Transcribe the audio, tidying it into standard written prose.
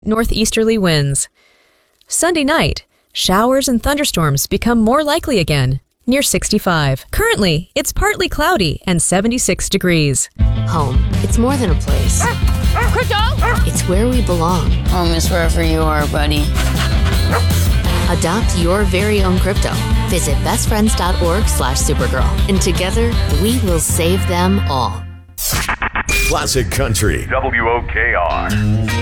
northeasterly winds. Sunday night, showers and thunderstorms become more likely again, near 65. Currently, it's partly cloudy and 76 degrees. Home, it's more than a place. Crypto! It's where we belong. Home is wherever you are, buddy. Adopt your very own crypto. Visit bestfriends.org/Supergirl. And together, we will save them all. Classic Country. WOKR.